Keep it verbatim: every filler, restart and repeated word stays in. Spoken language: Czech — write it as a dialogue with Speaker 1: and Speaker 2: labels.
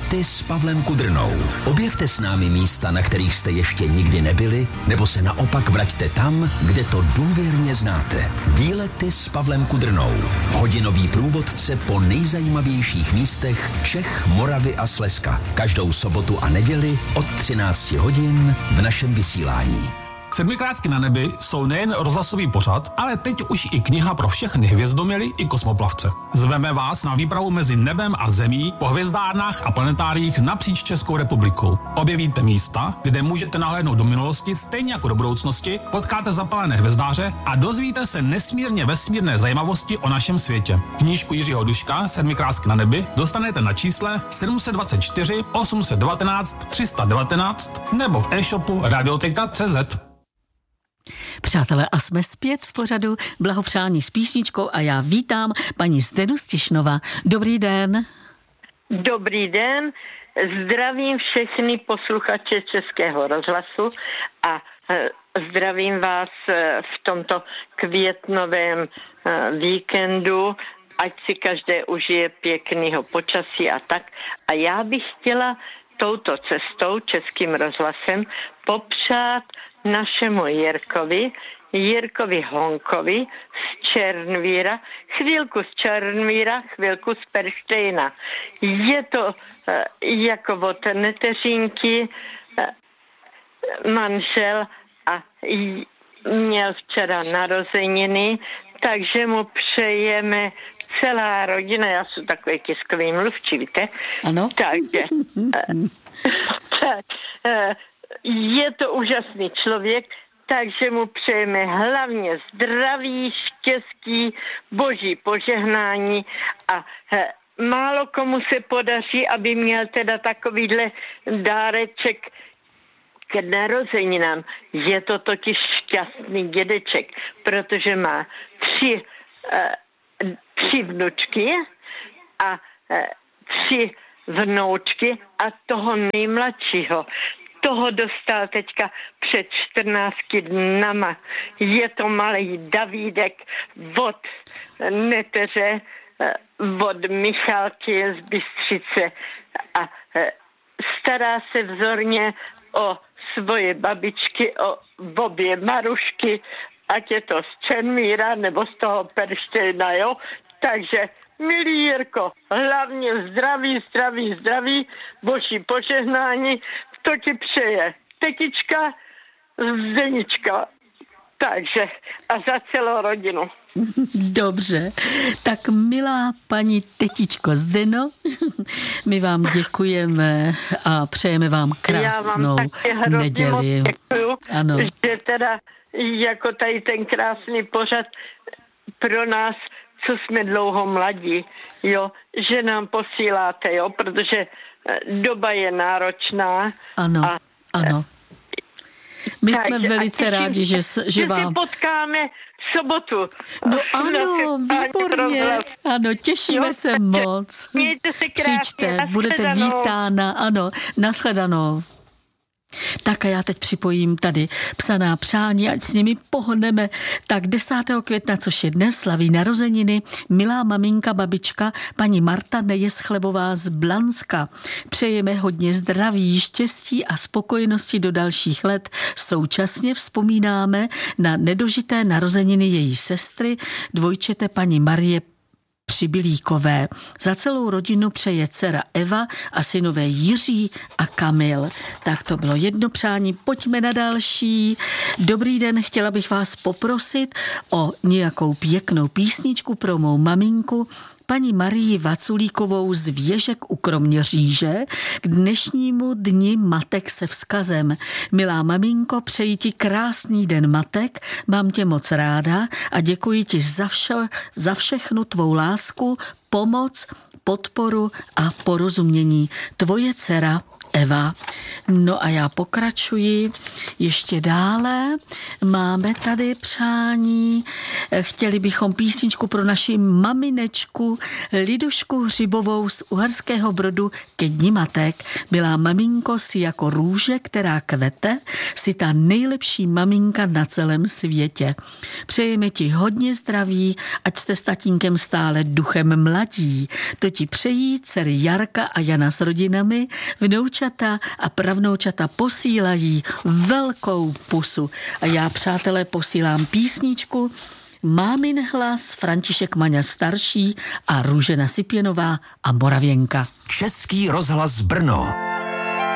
Speaker 1: Výlety s Pavlem Kudrnou. Objevte s námi místa, na kterých jste ještě nikdy nebyli, nebo se naopak vraťte tam, kde to důvěrně znáte. Výlety s Pavlem Kudrnou. Hodinový průvodce po nejzajímavějších místech Čech, Moravy a Slezska. Každou sobotu a neděli od třináct hodin v našem vysílání.
Speaker 2: Sedmikrásky na nebi jsou nejen rozhlasový pořad, ale teď už i kniha pro všechny hvězdoměly i kosmoplavce. Zveme vás na výpravu mezi nebem a zemí po hvězdárnách a planetáriích napříč Českou republikou. Objevíte místa, kde můžete nahlédnout do minulosti stejně jako do budoucnosti, potkáte zapalené hvězdáře a dozvíte se nesmírně vesmírné zajímavosti o našem světě. Knížku Jiřího Duška Sedmikrásky na nebi dostanete na čísle sedm set dvacet čtyři osm set devatenáct tři sta devatenáct nebo v e-shopu radioteka tečka cé zet.
Speaker 3: Přátelé, a jsme zpět v pořadu Blahopřání s písničkou a já vítám paní Zdenu Stišnova. Dobrý den.
Speaker 4: Dobrý den, zdravím všechny posluchače Českého rozhlasu a zdravím vás v tomto květnovém víkendu, ať si každé užije pěkného počasí a tak. A já bych chtěla touto cestou Českým rozhlasem popřát našemu Jirkovi, Jirkovi Honkovi z Černvíra, chvilku z Černvíra, chvilku z Perštejna. Je to e, jako od neteřínky e, manžel a j, měl včera narozeniny, takže mu přejeme celá rodina, já jsem takový tiskový mluvčí, víte?
Speaker 3: Ano.
Speaker 4: Takže e, tak, e, je to úžasný člověk, takže mu přejeme hlavně zdraví, štěstí, boží požehnání a he, málo komu se podaří, aby měl teda takovýhle dáreček k narozeninám. Je to totiž šťastný dědeček, protože má tři, eh, tři vnučky a eh, tři vnoučky a toho nejmladšího. Toho dostal teďka před čtrnácti dnama. Je to malý Davídek od neteře, od Michalky z Bystřice a stará se vzorně o svoje babičky, o obě Marušky, ať je to z Černvíra nebo z toho Perštejna, jo? Takže milý Jirko, hlavně zdraví, zdraví, zdraví, boží požehnání, to ti přeje tetička Zdenička. Takže a za celou rodinu.
Speaker 3: Dobře, tak milá paní tetičko Zdeno, my vám děkujeme a přejeme vám krásnou
Speaker 4: Já vám
Speaker 3: neděli.
Speaker 4: Děkuju,
Speaker 3: ano.
Speaker 4: Že teda jako tady ten krásný pořad pro nás, co jsme dlouho mladí, jo, že nám posíláte, jo, protože doba je náročná.
Speaker 3: Ano,
Speaker 4: a,
Speaker 3: ano. My
Speaker 4: tak,
Speaker 3: jsme velice
Speaker 4: těším,
Speaker 3: rádi, že, že vám...
Speaker 4: Že se potkáme v sobotu.
Speaker 3: No ano, výborně. Ano, těšíme jo, se moc.
Speaker 4: Mějte se krásně.
Speaker 3: Přijďte, budete vítána. Ano, nashledanou. Tak a já teď připojím tady psaná přání, ať s nimi pohneme. Tak desátého května, což je dnes, slaví narozeniny milá maminka, babička, paní Marta Nejeschlebová z Blanska. Přejeme hodně zdraví, štěstí a spokojenosti do dalších let. Současně vzpomínáme na nedožité narozeniny její sestry, dvojčete paní Marie Přibylíkové. Za celou rodinu přeje dcera Eva a synové Jiří a Kamil. Tak to bylo jedno přání, pojďme na další. Dobrý den, chtěla bych vás poprosit o nějakou pěknou písničku pro mou maminku, paní Marii Vaculíkovou z Věžek u Kroměříže k dnešnímu dni matek se vzkazem. Milá maminko, přeji ti krásný den matek, mám tě moc ráda a děkuji ti za, vše, za všechnu tvou lásku, pomoc, podporu a porozumění. Tvoje dcera Eva. No a já pokračuji ještě dále. Máme tady přání. Chtěli bychom písničku pro naši maminečku Lidušku Hřibovou z Uherského Brodu ke Dni matek. Byla maminko si jako růže, která kvete, si ta nejlepší maminka na celém světě. Přejeme ti hodně zdraví, ať jste s tatínkem stále duchem mladí. To ti přejí dcery Jarka a Jana s rodinami, vnoučata a pravnoučata posílají velkou pusu. A já, přátelé, posílám písničku Mámin hlas, František Maňa starší a Růžena Sipěnová a Moravěnka.
Speaker 1: Český rozhlas Brno.